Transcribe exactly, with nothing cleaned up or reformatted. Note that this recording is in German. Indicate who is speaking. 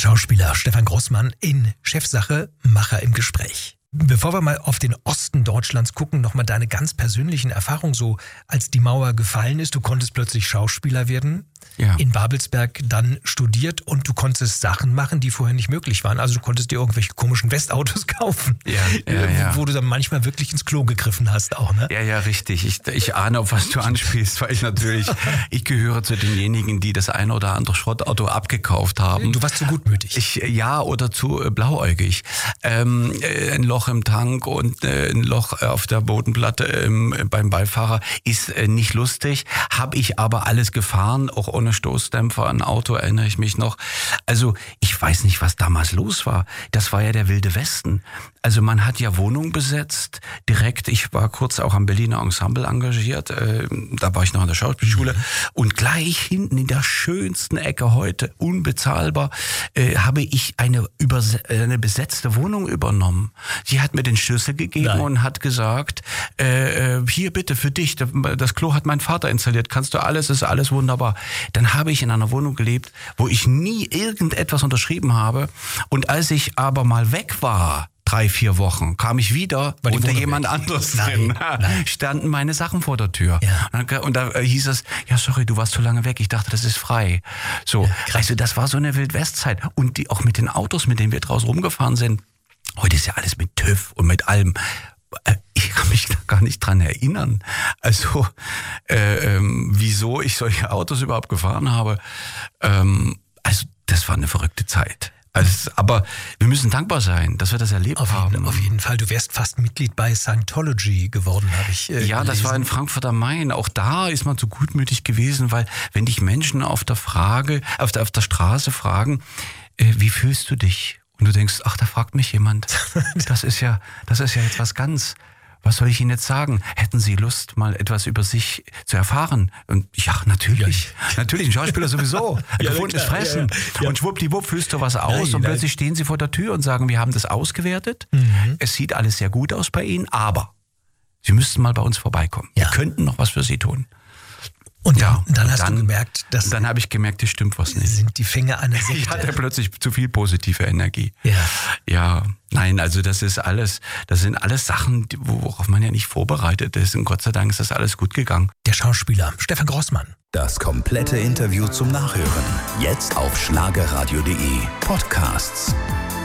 Speaker 1: Schauspieler Stefan Grossmann in Chefsache, Macher im Gespräch. Bevor wir mal auf den Osten Deutschlands gucken, nochmal deine ganz persönlichen Erfahrungen so, als die Mauer gefallen ist. Du konntest plötzlich Schauspieler werden, ja. in Babelsberg dann studiert und du konntest Sachen machen, die vorher nicht möglich waren. Also du konntest dir irgendwelche komischen Westautos kaufen,
Speaker 2: ja, ja, ja.
Speaker 1: wo du dann manchmal wirklich ins Klo gegriffen hast auch, ne?
Speaker 2: Ja, ja, richtig. Ich, ich ahne, auf was du anspielst, weil ich natürlich, ich gehöre zu denjenigen, die das eine oder andere Schrottauto abgekauft haben.
Speaker 1: Du warst zu gutmütig.
Speaker 2: Ich, ja, oder zu äh, blauäugig. Ähm, ein Loch im Tank und äh, ein Loch auf der Bodenplatte ähm, beim Beifahrer ist äh, nicht lustig. Habe ich aber alles gefahren, auch ohne Stoßdämpfer. Ein Auto erinnere ich mich noch. Also ich weiß nicht, was damals los war. Das war ja der wilde Westen. Also man hat ja Wohnungen besetzt, direkt. Ich war kurz auch am Berliner Ensemble engagiert. Äh, da war ich noch an der Schauspielschule. Mhm. Und gleich hinten in der schönsten Ecke heute, unbezahlbar, äh, habe ich eine, überse- eine besetzte Wohnung übernommen. Sie hat mir den Schlüssel gegeben Nein. und hat gesagt, äh, hier bitte für dich, das Klo hat mein Vater installiert, kannst du alles, ist alles wunderbar. Dann habe ich in einer Wohnung gelebt, wo ich nie irgendetwas unterschrieben habe. Und als ich aber mal weg war, drei, vier Wochen, kam ich wieder unter jemand anderes drin. Nein, nein. Standen meine Sachen vor der Tür. Ja. Und, dann, und da hieß es, ja sorry, du warst zu lange weg, ich dachte, das ist frei. So, ja, also das war so eine Wildwestzeit. Und die, auch mit den Autos, mit denen wir draußen rumgefahren sind, heute ist ja alles mit TÜV und mit allem. Ich kann mich da gar nicht dran erinnern. Also, äh, ähm, wieso ich solche Autos überhaupt gefahren habe. Ähm, also, das war eine verrückte Zeit. Also, aber wir müssen dankbar sein, dass wir das erlebt
Speaker 1: auf
Speaker 2: haben.
Speaker 1: Jeden, auf jeden Fall. Du wärst fast Mitglied bei Scientology geworden, habe ich äh,
Speaker 2: Ja, gelesen. Das war in Frankfurt am Main. Auch da ist man so gutmütig gewesen, weil wenn dich Menschen auf der Frage, auf der, auf der Straße fragen, äh, wie fühlst du dich? Und du denkst, ach, da fragt mich jemand. Das ist ja, das ist ja jetzt was ganz. Was soll ich Ihnen jetzt sagen? Hätten Sie Lust, mal etwas über sich zu erfahren? Und ja, natürlich. Ja. Natürlich, ein Schauspieler sowieso. Ein ja, gefundenes Fressen. Ja, ja. Ja. Und schwuppdiwupp fühlst du was aus nein, und nein. plötzlich stehen Sie vor der Tür und sagen, wir haben das ausgewertet. Mhm. Es sieht alles sehr gut aus bei Ihnen, aber Sie müssten mal bei uns vorbeikommen. Ja. Wir könnten noch was für Sie tun.
Speaker 1: Und
Speaker 2: ja,
Speaker 1: dann, dann
Speaker 2: und
Speaker 1: hast
Speaker 2: dann,
Speaker 1: du gemerkt, dass...
Speaker 2: Dann habe ich gemerkt, das stimmt was nicht.
Speaker 1: Sind die Finger einer Sekte.
Speaker 2: Ich hatte plötzlich zu viel positive Energie.
Speaker 1: Ja.
Speaker 2: Ja, nein, also das ist alles, das sind alles Sachen, worauf man ja nicht vorbereitet ist. Und Gott sei Dank ist das alles gut gegangen.
Speaker 1: Der Schauspieler Stefan Grossmann.
Speaker 3: Das komplette Interview zum Nachhören. Jetzt auf schlagerradio punkt de Podcasts.